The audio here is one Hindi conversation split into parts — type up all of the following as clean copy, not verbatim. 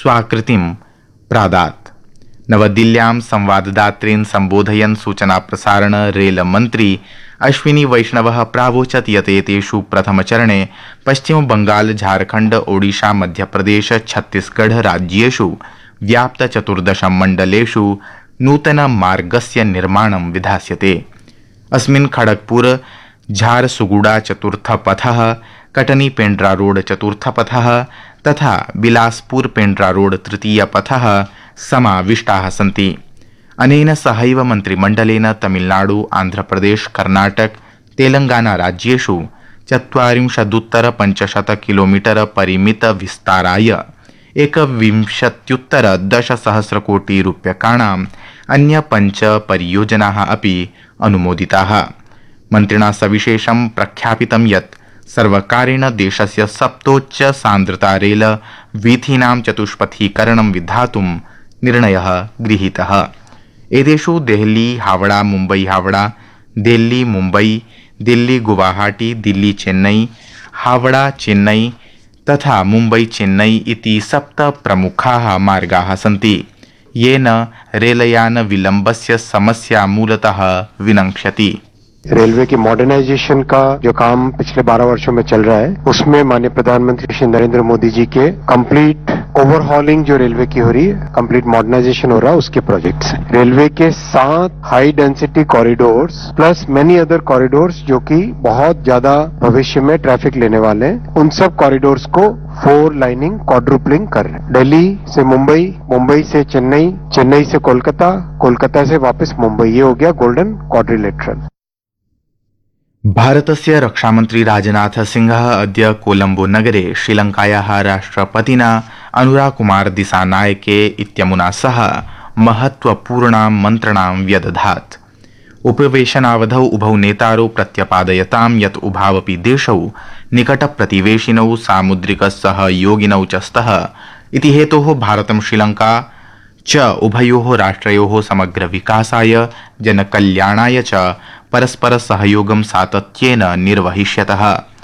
स्वाकृतिं प्रादात्। नवदिल्ल्यां संवाददातॄन् सम्बोधयन् सूचना प्रसारण रेल मन्त्री अश्विनी वैष्णवः प्रावोचत् यत् एतेषु प्रथमचरणे पश्चिम बंगाल, झारखण्ड, ओडिशा, मध्यप्रदेश, छत्तीसगढ़ राज्येषु व्याप्त 14 मण्डलेषु नूतनमार्गस्य निर्माणं विधास्यते। अस्मिन् खड़गपुर झारसुगुड़ा चतुर्थपथः, कटनी पेंड्रा रोड चतुर्थपथः तथा बिलासपुर पेंड्रा रोड तृतीयपथः समाविष्टाः सन्ति। अनेन सहैव मन्त्रिमण्डलेन तमिलनाडु, आन्ध्रप्रदेश, कर्नाटक, तेलंगाना राज्येषु 40 किलोमीटर परिमित विस्ताराय 21 कोटि रूप्यकाणाम् अन्य 5 परियोजनाः अपि अनुमोदिताः। मन्त्रिणा सविशेषं प्रख्यापितं यत् सर्वकारेण देशस्य सप्तोच्च सांद्रता रेल वीथीनां चतुष्पथीकरणं विधातुं निर्णयः गृहीतः। एतेषु देहली हावड़ा, मुम्बई हावड़ा, दिल्ली मुम्बई, दिल्ली गुवाहाटी, दिल्ली चेन्नई, हावड़ा चेन्नई तथा मुम्बई चेन्नई इति 7 प्रमुखाः मार्गाः सन्ति, येन रेलयान विलंबस्य समस्या मूलतः विनक्ष्यति। रेलवे की मॉडर्नाइजेशन का जो काम पिछले 12 वर्षों में चल रहा है, उसमें माननीय प्रधानमंत्री श्री नरेंद्र मोदी जी के कंप्लीट ओवरहॉलिंग जो रेलवे की हो रही है, कंप्लीट मॉडर्नाइजेशन हो रहा है, उसके प्रोजेक्ट्स हैं। रेलवे के 7 high density corridors plus many other corridors जो कि बहुत ज्यादा भविष्य में ट्रैफिक लेने वाले हैं, उन सब कॉरिडोर्स को 4 लाइनिंग क्वाड्रुपलिंग कर रहे हैं। दिल्ली से मुंबई, मुंबई से चेन्नई, चेन्नई से कोलकाता, कोलकाता से वापस मुंबई, ये हो गया गोल्डन क्वाड्रिलेटरल। भारतस्य रक्षामन्त्री राजनाथ सिंहः अद्य कोलंबो नगरे श्रीलंकायाः राष्ट्रपतिना अनुराकुमार दिसानायके इत्यमुना सह महत्वपूर्णां मन्त्रणां व्यदधात्। उपवेशनावधौ उभौ नेतारौ प्रत्यपादयतां यत् उभावपि देशौ निकटप्रतिवेशिनौ सामुद्रिक सहयोगिनौ च स्तः इति हेतोः भारतं श्रीलंका च उभयोः राष्ट्रयोः समग्र विकासाय, जनकल्याणाय च परस्पर सहयोगं सातत्येन निर्वहिष्यतः।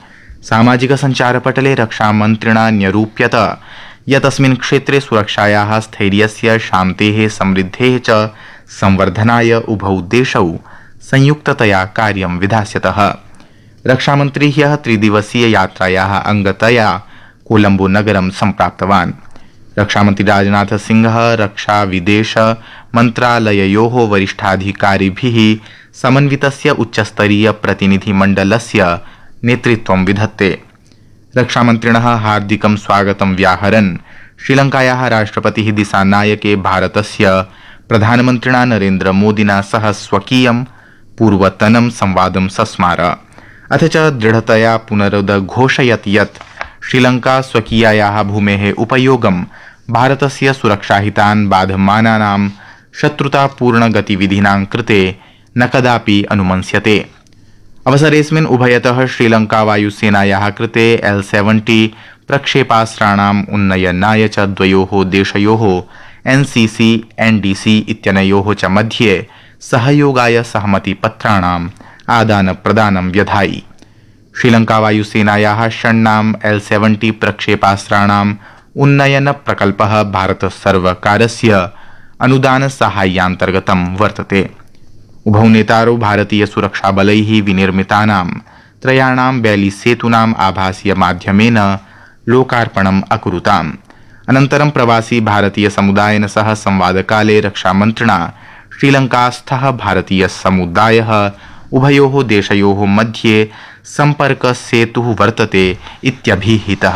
सामाजिक संचारपटले रक्षामन्त्रिणा न्यरूप्यत यत् अस्मिन् क्षेत्रे सुरक्षायाः, स्थैर्यस्य, शान्तेः, समृद्धेः च संवर्धनाय उभौ देशौ संयुक्ततया कार्यं विधास्यतः। रक्षामन्त्री ह्यः 3 दिवसीय यात्रायाः अंगतया कोलंबो नगरं सम्प्राप्तवान्। रक्षामन्त्री राजनाथ सिंहः रक्षा विदेश मन्त्रालययोः वरिष्ठाधिकारिभिः समन्वितस्य उच्चस्तरीय प्रतिनिधिमण्डलस्य नेतृत्वं विधत्ते। रक्षामन्त्रिणः हार्दिकं स्वागतं व्याहरन् श्रीलंकायाः राष्ट्रपतिः दिसानायके भारतस्य प्रधानमन्त्रिणा नरेन्द्र मोदिना सह स्वकीयं पूर्वतनं संवादं सस्मार। अथ च दृढतया पुनरुद्घोषयत् यत् श्रीलंका स्वकीयायाः भूमेः उपयोगं भारतस्य सुरक्षाहितान् बाधमानानां शत्रुतापूर्णगतिविधीनां कृते न कदापि अनुमन्स्यते। अवसरेऽस्मिन् उभयतः श्रीलंका वायुसेनायाः कृते L-70 प्रक्षेपास्त्राणाम् उन्नयनाय च द्वयोः देशयोः NCC, NDC इत्यनयोः च मध्ये सहयोगाय सहमतिपत्राणाम् आदानप्रदानं व्यधायि। श्रीलंका वायुसेनायाः षण्णां L-70 प्रक्षेपास्त्राणाम् उन्नयन प्रकल्पः भारत सर्वकारस्य अनुदान साहाय्यान्तर्गतं वर्तते। उभौ नेतारौ भारतीय सुरक्षाबलैः विनिर्मितानां 3 बैली सेतूनाम् आभासीय माध्यमेन लोकार्पणम् अकुरुताम्। अनन्तरं प्रवासी भारतीय समुदायेन सह संवादकाले रक्षामन्त्रिणा श्रीलंकास्थः भारतीय समुदायः उभयोः देशयोः मध्ये संपर्क सेतुः वर्तते इत्यभिहितः।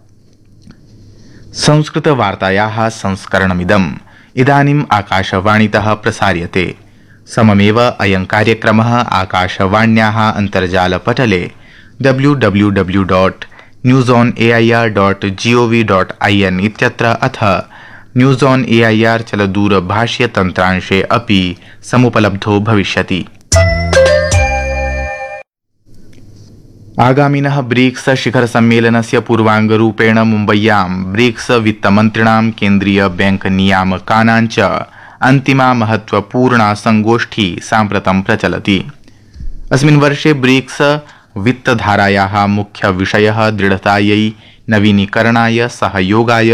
संस्कृत वार्तायाः संस्करणमिदम् इदानीम् आकाशवाणीतः प्रसार्यते। सममेव अयं कार्यक्रमः आकाशवाण्याः अन्तर्जालपटले www.newsonair.gov.in इत्यत्र अथ न्यूज़ ऑन एआईआर चलदूरभाष्यतन्त्रांशे अपि समुपलब्धो भविष्यति। आगामिनः ब्रिक्स शिखर सम्मेलनस्य पूर्वाङ्गरूपेण मुम्बय्यां ब्रिक्स वित्तमन्त्रिणां केन्द्रीय बैंक नियामकानां च अन्तिमा महत्वपूर्णा संगोष्ठी साम्प्रतं प्रचलति। अस्मिन् वर्षे ब्रिक्स वित्तधारायाः मुख्य विषयः दृढतायै, नवीनीकरणाय, सहयोगाय,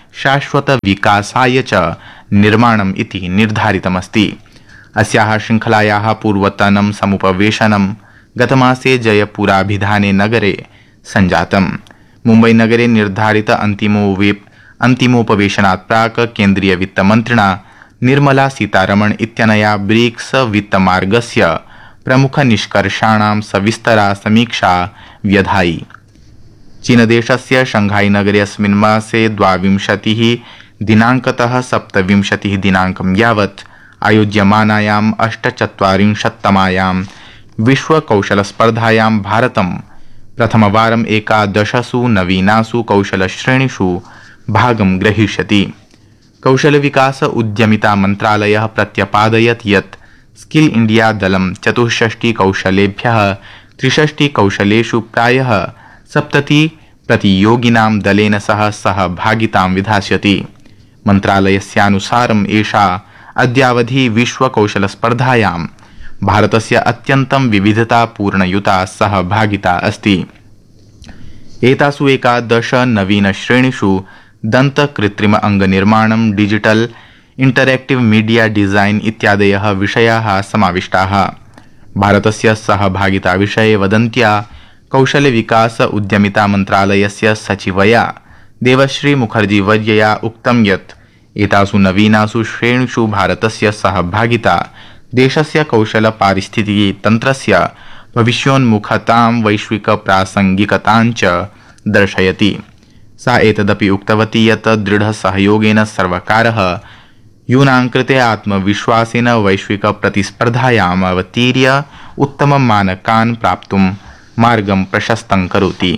शाश्वतविकासाय च निर्माणम् इति निर्धारितमस्ति। अस्याः शृङ्खलायाः पूर्वतनं समुपवेशनं गतमासे जयपुराभिधाने नगरे सञ्जातम्। मुम्बईनगरे निर्धारित अन्तिमोपवेशनात् प्राक् केन्द्रीय वित्तमन्त्रिणा निर्मला सीतारमण इत्यनया ब्रिक्स वित्तमार्गस्य प्रमुखनिष्कर्षाणां सविस्तरा समीक्षा व्यधायि। चीनदेशस्य शंघाई नगरे अस्मिन् मासे 22 दिनाङ्कतः 27 दिनाङ्कं यावत् आयोज्यमानायाम् 48तमायां विश्वकौशलस्पर्धायां भारतं प्रथमवारम् एकादशसु नवीनासु कौशलश्रेणीषु भागं ग्रहीष्यति। कौशलविकास उद्यमिता मन्त्रालयः प्रत्यपादयत् यत् स्किल इंडिया दलं 64 कौशलेभ्यः 63 कौशलेषु प्रायः 70 प्रतियोगिनां दलेन सह सहभागितां विधास्यति। मन्त्रालयस्यानुसारम् एषा अद्यावधि विश्वकौशलस्पर्धायां भारतस्य अत्यन्तं विविधतापूर्णयुता सहभागिता अस्ति। एतासु एकादश नवीनश्रेणीषु दन्तकृत्रिम अंगनिर्माणं, डिजिटल इंटरैक्टिव मीडिया डिजाइन इत्यादयः विषयाः समाविष्टाः। भारतस्य सहभागिता विषये वदन्त्या कौशलविकास उद्यमिता मन्त्रालयस्य सचिवया देवश्री मुखर्जी वर्यया उक्तं यत् एतासु नवीनासु श्रेणीषु भारतस्य सहभागिता देशस्य कौशल पारिस्थितिकी तन्त्रस्य भविष्योन्मुखतां वैश्विक प्रासंगिकतां च दर्शयति। सा एतदपि उक्तवती यत् दृढसहयोगेन सर्वकारः यूनां कृते आत्मविश्वासेन वैश्विक प्रतिस्पर्धायाम् अवतीर्य उत्तममानकान् प्राप्तुं मार्गं प्रशस्तं करोति।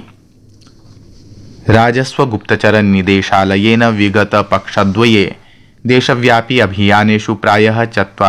राजस्व गुप्तचर निदेशालयेन विगत पक्षद्वये देशव्यापी अभियानेषु प्रायः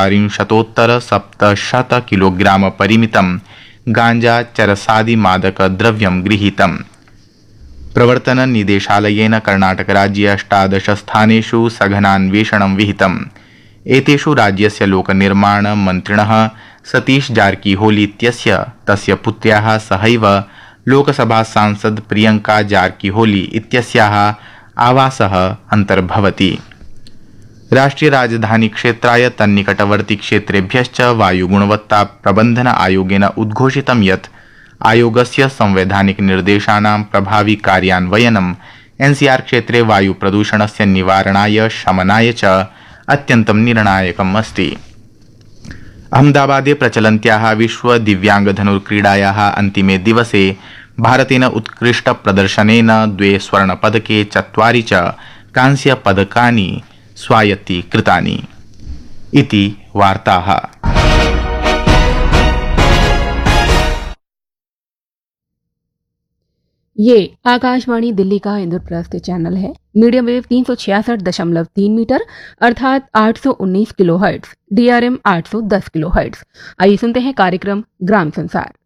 40,700 किलोग्राम परिमितं गांजा चरसादि मादकद्रव्यं गृहीतम्। प्रवर्तन निदेशालयेन कर्णाटकराज्ये 18 स्थानेषु सघनान्वेषणं विहितम्। एतेषु राज्यस्य लोकनिर्माण मन्त्रिणः सतीश जारकीहोली इत्यस्य तस्य पुत्र्याः सहैव लोकसभा सांसद प्रियंका जारकीहोली इत्यस्याः आवासः अन्तर्भवति। राष्ट्रिय राजधानी क्षेत्राय तन्निकटवर्ती क्षेत्रेभ्यश्च वायुगुणवत्ता प्रबन्धन आयोगेन उद्घोषितं यत् आयोगस्य संवैधानिक निर्देशानां प्रभावी कार्यान्वयनं एनसीआर क्षेत्रे वायु प्रदूषणस्य निवारणाय शमनाय च अत्यन्तं निर्णायकम् अस्ति। अहमदाबादे प्रचलन्त्याः विश्व दिव्यांगधनुर्क्रीडायाः अन्तिमे दिवसे भारतेन उत्कृष्ट प्रदर्शनेन 2 स्वर्णपदके 4 च कांस्यपदकानि स्वायत्तीकृतानि। इति वार्ताः। ये आकाशवाणी दिल्ली का इंद्रप्रस्थ चैनल है। मीडियम वेव 366.3 मीटर अर्थात 819 किलोहर्ट्ज, DRM 810 किलोहर्ट्ज। आइए सुनते हैं कार्यक्रम ग्राम संसार।